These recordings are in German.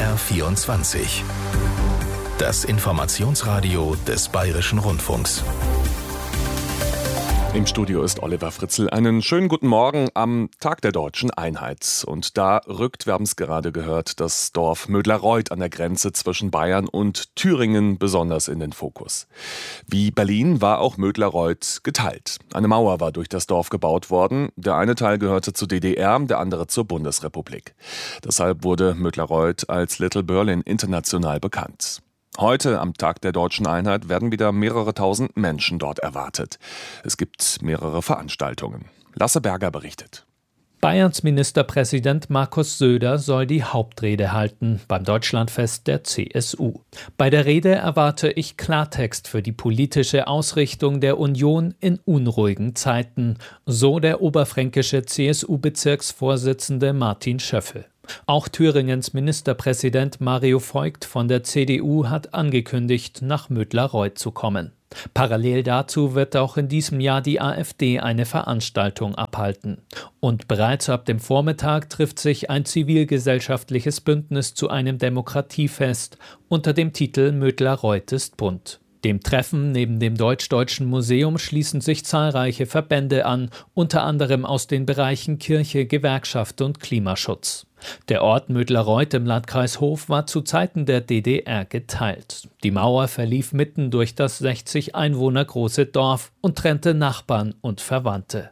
BR24. Das Informationsradio des Bayerischen Rundfunks. Im Studio ist Oliver Fritzl. Einen schönen guten Morgen am Tag der Deutschen Einheit. Und da rückt, wir haben es gerade gehört, das Dorf Mödlareuth an der Grenze zwischen Bayern und Thüringen besonders in den Fokus. Wie Berlin war auch Mödlareuth geteilt. Eine Mauer war durch das Dorf gebaut worden. Der eine Teil gehörte zur DDR, der andere zur Bundesrepublik. Deshalb wurde Mödlareuth als Little Berlin international bekannt. Heute, am Tag der Deutschen Einheit, werden wieder mehrere tausend Menschen dort erwartet. Es gibt mehrere Veranstaltungen. Lasse Berger berichtet. Bayerns Ministerpräsident Markus Söder soll die Hauptrede halten beim Deutschlandfest der CSU. Bei der Rede erwarte ich Klartext für die politische Ausrichtung der Union in unruhigen Zeiten, so der oberfränkische CSU-Bezirksvorsitzende Martin Schöffel. Auch Thüringens Ministerpräsident Mario Voigt von der CDU hat angekündigt, nach Mödlareuth zu kommen. Parallel dazu wird auch in diesem Jahr die AfD eine Veranstaltung abhalten. Und bereits ab dem Vormittag trifft sich ein zivilgesellschaftliches Bündnis zu einem Demokratiefest unter dem Titel Mödlareuth ist bunt. Dem Treffen neben dem Deutsch-Deutschen Museum schließen sich zahlreiche Verbände an, unter anderem aus den Bereichen Kirche, Gewerkschaft und Klimaschutz. Der Ort Mödlareuth im Landkreis Hof war zu Zeiten der DDR geteilt. Die Mauer verlief mitten durch das 60 Einwohner große Dorf und trennte Nachbarn und Verwandte.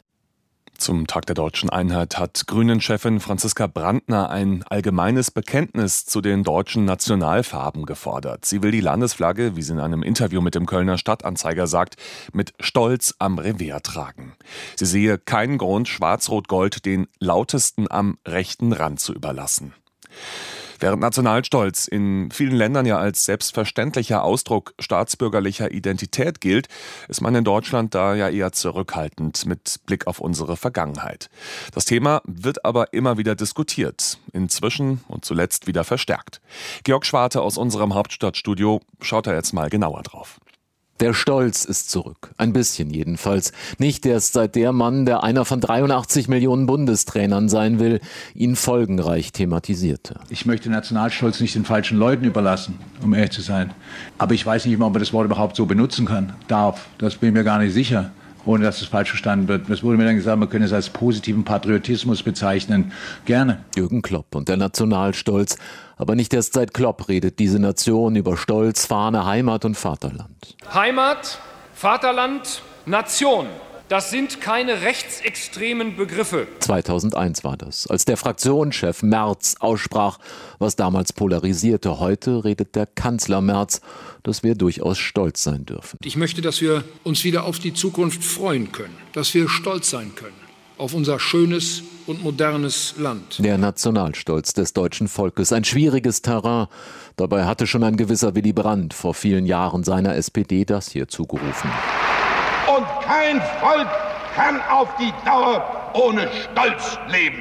Zum Tag der Deutschen Einheit hat Grünen-Chefin Franziska Brandner ein allgemeines Bekenntnis zu den deutschen Nationalfarben gefordert. Sie will die Landesflagge, wie sie in einem Interview mit dem Kölner Stadtanzeiger sagt, mit Stolz am Revers tragen. Sie sehe keinen Grund, Schwarz-Rot-Gold den Lautesten am rechten Rand zu überlassen. Während Nationalstolz in vielen Ländern ja als selbstverständlicher Ausdruck staatsbürgerlicher Identität gilt, ist man in Deutschland da ja eher zurückhaltend mit Blick auf unsere Vergangenheit. Das Thema wird aber immer wieder diskutiert, inzwischen und zuletzt wieder verstärkt. Georg Schwarte aus unserem Hauptstadtstudio schaut da jetzt mal genauer drauf. Der Stolz ist zurück. Ein bisschen jedenfalls. Nicht erst seit der Mann, der einer von 83 Millionen Bundestrainern sein will, ihn folgenreich thematisierte. Ich möchte Nationalstolz nicht den falschen Leuten überlassen, um ehrlich zu sein. Aber ich weiß nicht, ob man das Wort überhaupt so benutzen darf. Das bin ich mir gar nicht sicher, ohne dass es falsch verstanden wird. Es wurde mir dann gesagt, man könne es als positiven Patriotismus bezeichnen. Gerne. Jürgen Klopp und der Nationalstolz. Aber nicht erst seit Klopp redet diese Nation über Stolz, Fahne, Heimat und Vaterland. Heimat, Vaterland, Nation. Das sind keine rechtsextremen Begriffe. 2001 war das, als der Fraktionschef Merz aussprach, was damals polarisierte. Heute redet der Kanzler Merz, dass wir durchaus stolz sein dürfen. Ich möchte, dass wir uns wieder auf die Zukunft freuen können, dass wir stolz sein können auf unser schönes und modernes Land. Der Nationalstolz des deutschen Volkes, ein schwieriges Terrain. Dabei hatte schon ein gewisser Willy Brandt vor vielen Jahren seiner SPD das hier zugerufen. Und kein Volk kann auf die Dauer ohne Stolz leben.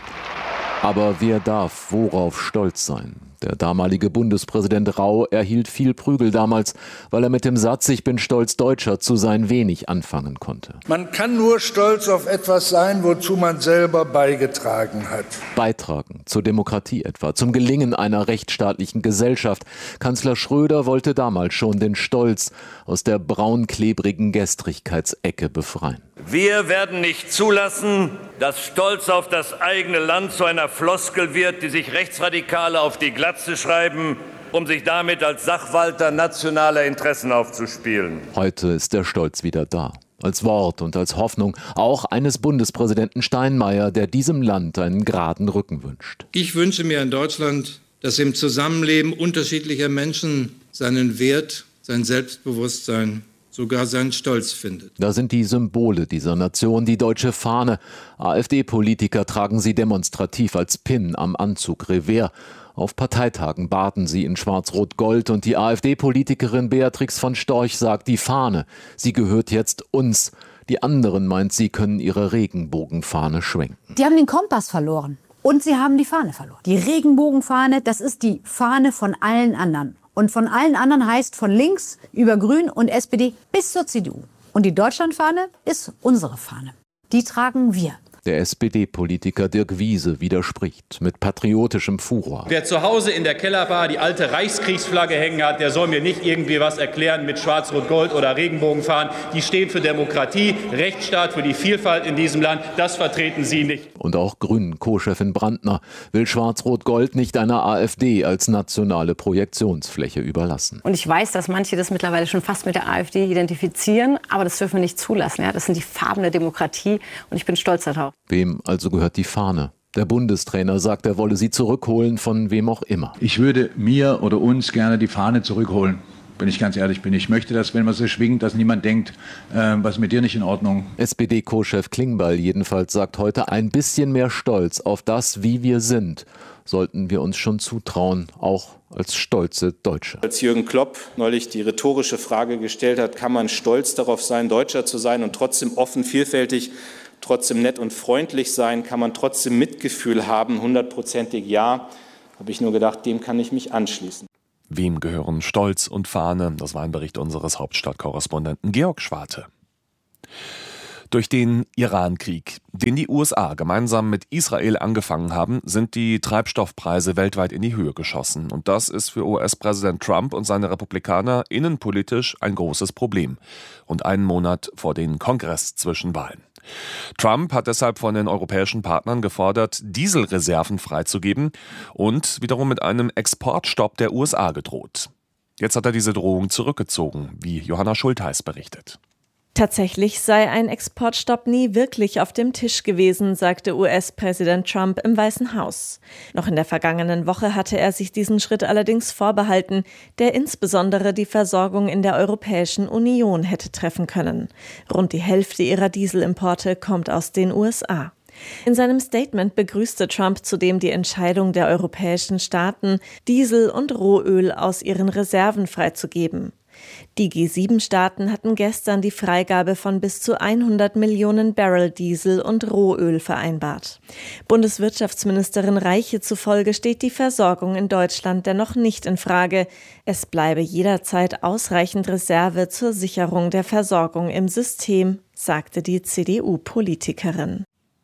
Aber wer darf worauf stolz sein? Der damalige Bundespräsident Rau erhielt viel Prügel damals, weil er mit dem Satz „Ich bin stolz Deutscher" zu sein wenig anfangen konnte. Man kann nur stolz auf etwas sein, wozu man selber beigetragen hat. Beitragen zur Demokratie etwa, zum Gelingen einer rechtsstaatlichen Gesellschaft. Kanzler Schröder wollte damals schon den Stolz aus der braunklebrigen Gestrigkeitsecke befreien. Wir werden nicht zulassen, dass Stolz auf das eigene Land zu einer Floskel wird, die sich Rechtsradikale auf die Glatze schreiben, um sich damit als Sachwalter nationaler Interessen aufzuspielen. Heute ist der Stolz wieder da. Als Wort und als Hoffnung auch eines Bundespräsidenten Steinmeier, der diesem Land einen geraden Rücken wünscht. Ich wünsche mir ein Deutschland, das im Zusammenleben unterschiedlicher Menschen seinen Wert, sein Selbstbewusstsein, sogar seinen Stolz findet. Da sind die Symbole dieser Nation, die deutsche Fahne. AfD-Politiker tragen sie demonstrativ als Pin am Anzug Revers. Auf Parteitagen baden sie in Schwarz-Rot-Gold und die AfD-Politikerin Beatrix von Storch sagt, die Fahne, sie gehört jetzt uns. Die anderen, meint sie, können ihre Regenbogenfahne schwenken. Die haben den Kompass verloren und sie haben die Fahne verloren. Die Regenbogenfahne, das ist die Fahne von allen anderen. Und von allen anderen heißt von links über Grün und SPD bis zur CDU. Und die Deutschlandfahne ist unsere Fahne. Die tragen wir. Der SPD-Politiker Dirk Wiese widerspricht mit patriotischem Furor. Wer zu Hause in der Kellerbar die alte Reichskriegsflagge hängen hat, der soll mir nicht irgendwie was erklären mit Schwarz-Rot-Gold oder Regenbogenfahnen. Die stehen für Demokratie, Rechtsstaat, für die Vielfalt in diesem Land. Das vertreten Sie nicht. Und auch Grünen-Co-Chefin Brandner will Schwarz-Rot-Gold nicht einer AfD als nationale Projektionsfläche überlassen. Und ich weiß, dass manche das mittlerweile schon fast mit der AfD identifizieren, aber das dürfen wir nicht zulassen. Ja? Das sind die Farben der Demokratie und ich bin stolz darauf. Wem also gehört die Fahne? Der Bundestrainer sagt, er wolle sie zurückholen, von wem auch immer. Ich würde mir oder uns gerne die Fahne zurückholen. Wenn ich ganz ehrlich bin. Ich möchte, dass, wenn man so schwingt, dass niemand denkt, was ist mit dir nicht in Ordnung. SPD-Co-Chef Klingbeil jedenfalls sagt heute, ein bisschen mehr Stolz auf das, wie wir sind, sollten wir uns schon zutrauen, auch als stolze Deutsche. Als Jürgen Klopp neulich die rhetorische Frage gestellt hat, kann man stolz darauf sein, Deutscher zu sein und trotzdem offen, vielfältig, trotzdem nett und freundlich sein, kann man trotzdem Mitgefühl haben, 100%ig ja, habe ich nur gedacht, dem kann ich mich anschließen. Wem gehören Stolz und Fahne? Das war ein Bericht unseres Hauptstadtkorrespondenten Georg Schwarte. Durch den Irankrieg, den die USA gemeinsam mit Israel angefangen haben, sind die Treibstoffpreise weltweit in die Höhe geschossen. Und das ist für US-Präsident Trump und seine Republikaner innenpolitisch ein großes Problem. Und einen Monat vor den Kongress-Zwischenwahlen. Trump hat deshalb von den europäischen Partnern gefordert, Dieselreserven freizugeben und wiederum mit einem Exportstopp der USA gedroht. Jetzt hat er diese Drohung zurückgezogen, wie Johanna Schultheiß berichtet. Tatsächlich sei ein Exportstopp nie wirklich auf dem Tisch gewesen, sagte US-Präsident Trump im Weißen Haus. Noch in der vergangenen Woche hatte er sich diesen Schritt allerdings vorbehalten, der insbesondere die Versorgung in der Europäischen Union hätte treffen können. Rund die Hälfte ihrer Dieselimporte kommt aus den USA. In seinem Statement begrüßte Trump zudem die Entscheidung der europäischen Staaten, Diesel und Rohöl aus ihren Reserven freizugeben. Die G7-Staaten hatten gestern die Freigabe von bis zu 100 Millionen Barrel Diesel und Rohöl vereinbart. Bundeswirtschaftsministerin Reiche zufolge steht die Versorgung in Deutschland dennoch nicht in Frage. Es bleibe jederzeit ausreichend Reserve zur Sicherung der Versorgung im System, sagte die CDU-Politikerin.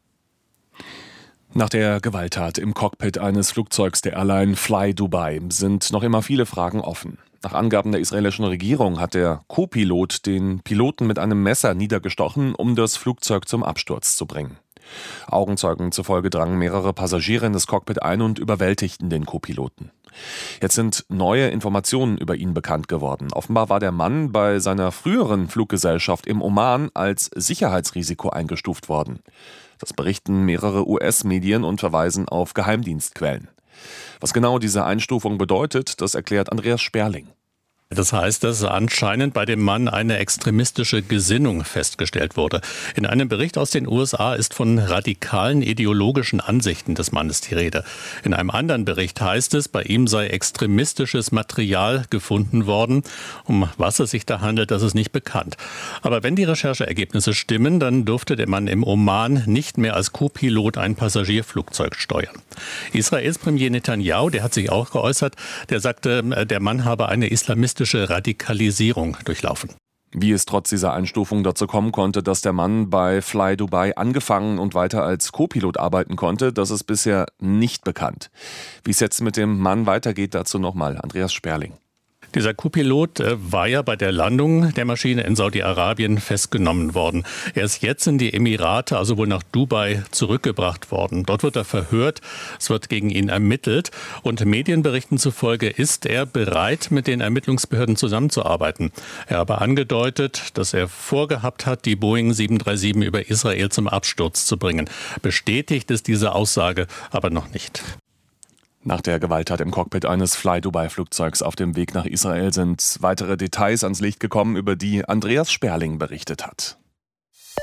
Nach der Gewalttat im Cockpit eines Flugzeugs der Airline Fly Dubai sind noch immer viele Fragen offen. Nach Angaben der israelischen Regierung hat der Co-Pilot den Piloten mit einem Messer niedergestochen, um das Flugzeug zum Absturz zu bringen. Augenzeugen zufolge drangen mehrere Passagiere in das Cockpit ein und überwältigten den Co-Piloten. Jetzt sind neue Informationen über ihn bekannt geworden. Offenbar war der Mann bei seiner früheren Fluggesellschaft im Oman als Sicherheitsrisiko eingestuft worden. Das berichten mehrere US-Medien und verweisen auf Geheimdienstquellen. Was genau diese Einstufung bedeutet, das erklärt Andreas Sperling. Das heißt, dass anscheinend bei dem Mann eine extremistische Gesinnung festgestellt wurde. In einem Bericht aus den USA ist von radikalen ideologischen Ansichten des Mannes die Rede. In einem anderen Bericht heißt es, bei ihm sei extremistisches Material gefunden worden. Um was es sich da handelt, das ist nicht bekannt. Aber wenn die Rechercheergebnisse stimmen, dann durfte der Mann im Oman nicht mehr als Co-Pilot ein Passagierflugzeug steuern. Israels Premier Netanyahu, der hat sich auch geäußert, der sagte, der Mann habe eine islamistische Radikalisierung durchlaufen. Wie es trotz dieser Einstufung dazu kommen konnte, dass der Mann bei Fly Dubai angefangen und weiter als Co-Pilot arbeiten konnte, das ist bisher nicht bekannt. Wie es jetzt mit dem Mann weitergeht, dazu nochmal Andreas Sperling. Dieser Co-Pilot war ja bei der Landung der Maschine in Saudi-Arabien festgenommen worden. Er ist jetzt in die Emirate, also wohl nach Dubai, zurückgebracht worden. Dort wird er verhört, es wird gegen ihn ermittelt und Medienberichten zufolge ist er bereit, mit den Ermittlungsbehörden zusammenzuarbeiten. Er habe angedeutet, dass er vorgehabt hat, die Boeing 737 über Israel zum Absturz zu bringen. Bestätigt ist diese Aussage aber noch nicht. Nach der Gewalttat im Cockpit eines Fly-Dubai-Flugzeugs auf dem Weg nach Israel sind weitere Details ans Licht gekommen, über die Andreas Sperling berichtet hat.